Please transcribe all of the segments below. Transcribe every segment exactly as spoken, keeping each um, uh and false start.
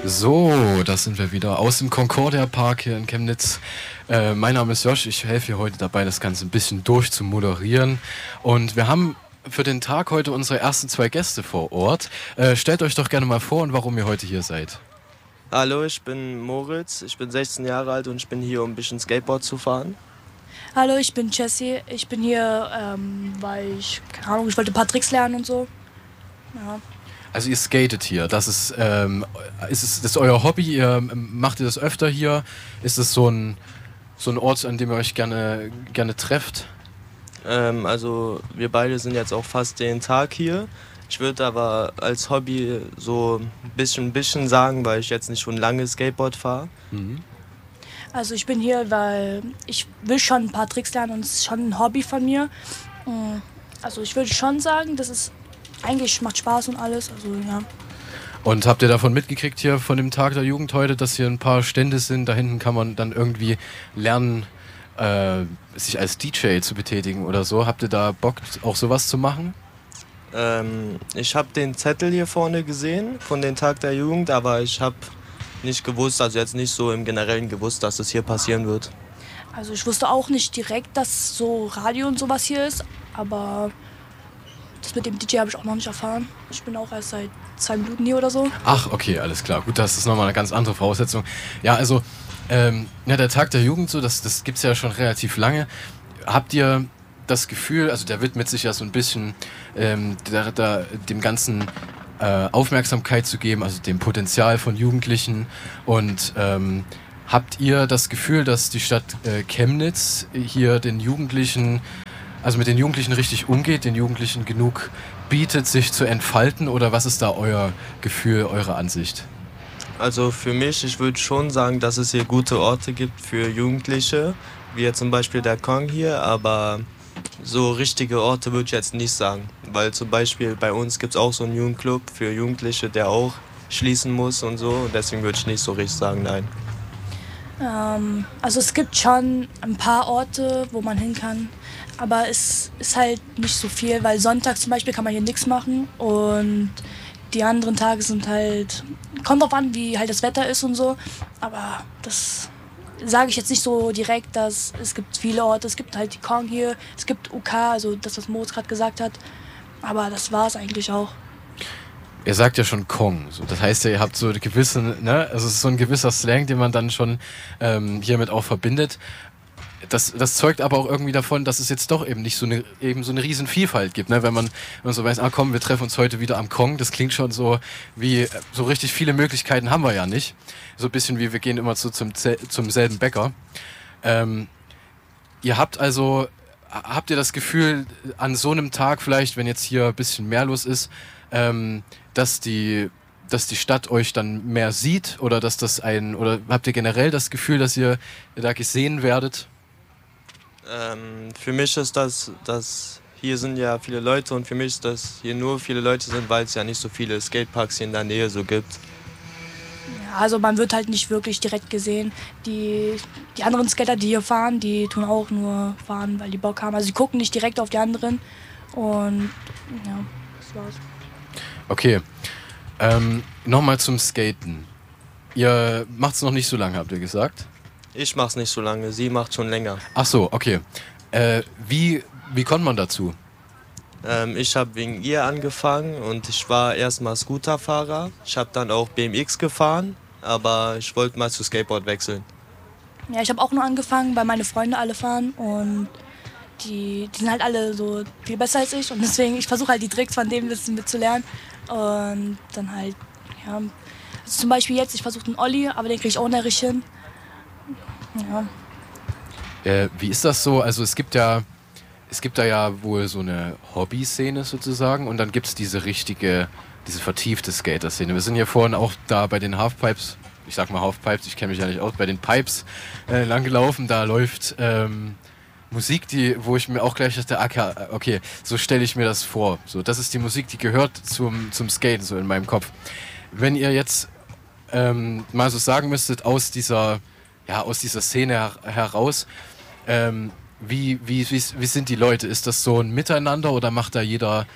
So, da sind wir wieder aus dem Concordia Park hier in Chemnitz. Äh, mein Name ist Josh, ich helfe hier heute dabei, das Ganze ein bisschen durchzumoderieren. Und wir haben für den Tag heute unsere ersten zwei Gäste vor Ort. Äh, stellt euch doch gerne mal vor und warum ihr heute hier seid. Hallo, ich bin Moritz, ich bin sechzehn Jahre alt und ich bin hier, um ein bisschen Skateboard zu fahren. Hallo, ich bin Jessie. Ich bin hier, ähm, weil ich, keine Ahnung, ich wollte ein paar Tricks lernen und so. Ja. Also ihr skatet hier, das ist, ähm, ist es, das ist euer Hobby, ihr, ähm, macht ihr das öfter hier? Ist es so ein, so ein Ort, an dem ihr euch gerne, gerne trefft? Ähm, also wir beide sind jetzt auch fast den Tag hier. Ich würde aber als Hobby so ein bisschen, bisschen sagen, weil ich jetzt nicht schon lange Skateboard fahre. Mhm. Also ich bin hier, weil ich will schon ein paar Tricks lernen und es ist schon ein Hobby von mir. Also ich würde schon sagen, das ist eigentlich macht Spaß und alles. Also ja. Und habt ihr davon mitgekriegt hier von dem Tag der Jugend heute, dass hier ein paar Stände sind? Da hinten kann man dann irgendwie lernen, äh, sich als D J zu betätigen oder so. Habt ihr da Bock, auch sowas zu machen? Ähm, ich habe den Zettel hier vorne gesehen von dem Tag der Jugend, aber ich habe nicht gewusst, also jetzt nicht so im Generellen gewusst, dass es hier passieren wird. Also ich wusste auch nicht direkt, dass so Radio und sowas hier ist, aber das mit dem D J habe ich auch noch nicht erfahren. Ich bin auch erst seit zwei Minuten hier oder so. Ach, okay, alles klar. Gut, das ist nochmal eine ganz andere Voraussetzung. Ja, also, ähm, ja, der Tag der Jugend, so, das, das gibt es ja schon relativ lange. Habt ihr das Gefühl, also der widmet sich ja so ein bisschen ähm, der, der, dem Ganzen äh, Aufmerksamkeit zu geben, also dem Potenzial von Jugendlichen. Und ähm, habt ihr das Gefühl, dass die Stadt äh, Chemnitz hier den Jugendlichen, also mit den Jugendlichen richtig umgeht, den Jugendlichen genug bietet, sich zu entfalten? Oder was ist da euer Gefühl, eure Ansicht? Also für mich, ich würde schon sagen, dass es hier gute Orte gibt für Jugendliche, wie jetzt zum Beispiel der Kong hier, aber so richtige Orte würde ich jetzt nicht sagen. Weil zum Beispiel bei uns gibt es auch so einen Jugendclub für Jugendliche, der auch schließen muss und so. Und deswegen würde ich nicht so richtig sagen, nein. Ähm, also es gibt schon ein paar Orte, wo man hin kann. Aber es ist halt nicht so viel, weil sonntags zum Beispiel kann man hier nichts machen und die anderen Tage sind halt, kommt drauf an, wie halt das Wetter ist und so, aber das sage ich jetzt nicht so direkt, dass es gibt viele Orte, es gibt halt die Kong hier, es gibt U K, also das, was Moritz gerade gesagt hat, aber das war es eigentlich auch. Ihr sagt ja schon Kong, so, das heißt ja, ihr habt so eine gewisse, ne, also es ist so ein gewisser Slang, den man dann schon ähm, hiermit auch verbindet. Das, das zeugt aber auch irgendwie davon, dass es jetzt doch eben nicht so eine, eben so eine riesen Vielfalt gibt, ne? Wenn man, wenn man so weiß, ah komm, wir treffen uns heute wieder am Kong, das klingt schon so wie, so richtig viele Möglichkeiten haben wir ja nicht. So ein bisschen wie, wir gehen immer zu, zum, zum selben Bäcker. Ähm, ihr habt also, habt ihr das Gefühl, an so einem Tag vielleicht, wenn jetzt hier ein bisschen mehr los ist, ähm, dass die, dass die Stadt euch dann mehr sieht oder dass das ein, oder habt ihr generell das Gefühl, dass ihr da gesehen werdet? Ähm, für mich ist das, dass hier sind ja viele Leute und für mich ist das hier nur viele Leute sind, weil es ja nicht so viele Skateparks hier in der Nähe so gibt. Ja, also man wird halt nicht wirklich direkt gesehen. Die, die anderen Skater, die hier fahren, die tun auch nur fahren, weil die Bock haben. Also sie gucken nicht direkt auf die anderen und ja, das war's. Okay, ähm, nochmal zum Skaten. Ihr macht es noch nicht so lange, habt ihr gesagt? Ich mach's nicht so lange, sie macht schon länger. Ach so, okay. Äh, wie, wie kommt man dazu? Ähm, ich habe wegen ihr angefangen und ich war erstmal Scooterfahrer. Ich habe dann auch B M X gefahren, aber ich wollte mal zu Skateboard wechseln. Ja, ich habe auch nur angefangen, weil meine Freunde alle fahren und die, die sind halt alle so viel besser als ich und deswegen, ich versuche halt die Tricks von denen ein bisschen mitzulernen und dann halt, ja, also zum Beispiel jetzt, ich versuche den Olli, aber den kriege ich auch nicht hin. Ja. Äh, wie ist das so? Also es gibt ja, es gibt da ja wohl so eine Hobby-Szene sozusagen und dann gibt es diese richtige, diese vertiefte Skater-Szene. Wir sind ja vorhin auch da bei den Halfpipes, ich sag mal Halfpipes, ich kenne mich ja nicht aus, bei den Pipes äh, langgelaufen, da läuft ähm, Musik, die, wo ich mir auch gleich dachte, okay, so stelle ich mir das vor. So, das ist die Musik, die gehört zum, zum Skaten, so in meinem Kopf. Wenn ihr jetzt ähm, mal so sagen müsstet, aus dieser ja, aus dieser Szene her heraus, ähm, wie, wie, wie, wie sind die Leute? Ist das so ein Miteinander oder macht da jeder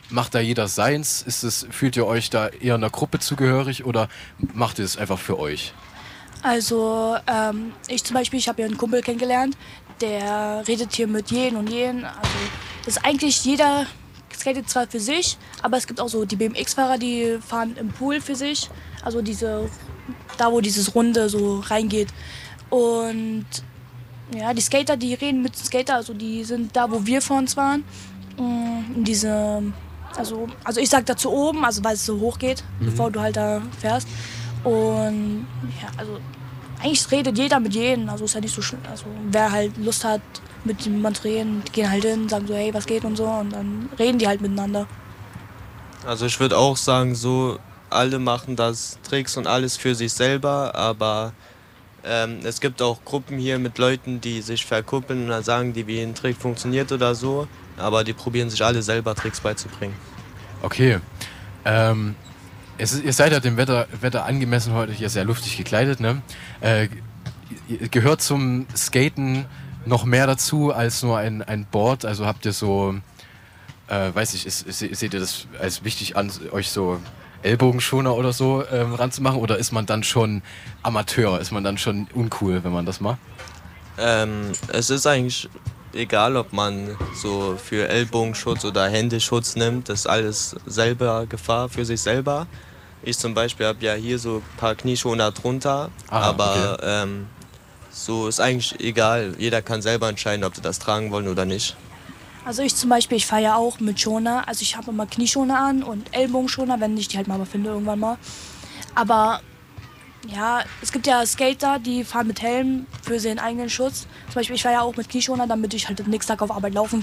macht da jeder seins? Ist es, fühlt ihr euch da eher einer Gruppe zugehörig oder macht ihr es einfach für euch? Also ähm, ich zum Beispiel, ich habe hier einen Kumpel kennengelernt, der redet hier mit jedem und jedem. Also das ist eigentlich jeder skatet zwar für sich, aber es gibt auch so die B M X-Fahrer, die fahren im Pool für sich. Also diese, da wo dieses Runde so reingeht. Und ja, die Skater, die reden mit Skater, also die sind da, wo wir vor uns waren. In diese, also, also ich sag dazu oben, also weil es so hoch geht, mhm. bevor du halt da fährst. Und ja, also eigentlich redet jeder mit jedem, also ist ja nicht so schlimm. Also wer halt Lust hat, mit jemandem zu reden, die gehen halt hin, sagen so, hey, was geht und so, und dann reden die halt miteinander. Also ich würde auch sagen, so alle machen das Tricks und alles für sich selber, aber ähm, es gibt auch Gruppen hier mit Leuten, die sich verkuppeln und dann sagen die, wie ein Trick funktioniert oder so, aber die probieren sich alle selber Tricks beizubringen. Okay, ähm, es ist, ihr seid ja dem Wetter, Wetter angemessen heute hier sehr luftig gekleidet, ne? Äh, gehört zum Skaten noch mehr dazu als nur ein, ein Board? Also habt ihr so, äh, weiß ich, ist, ist, seht ihr das als wichtig an, euch so Ellbogenschoner oder so ähm, ranzumachen? Oder ist man dann schon Amateur? Ist man dann schon uncool, wenn man das macht? Ähm, es ist eigentlich egal, ob man so für Ellbogenschutz oder Händeschutz nimmt. Das ist alles selber Gefahr für sich selber. Ich zum Beispiel habe ja hier so ein paar Knieschoner drunter, ah, aber okay. ähm, so ist eigentlich egal. Jeder kann selber entscheiden, ob sie das tragen wollen oder nicht. Also ich zum Beispiel, ich fahre ja auch mit Schoner. Also ich habe immer Knieschoner an und Ellbogenschoner, wenn ich die halt mal finde irgendwann mal. Aber ja, es gibt ja Skater, die fahren mit Helm für ihren eigenen Schutz. Zum Beispiel, ich fahre ja auch mit Knieschoner, damit ich halt den nächsten Tag auf Arbeit laufen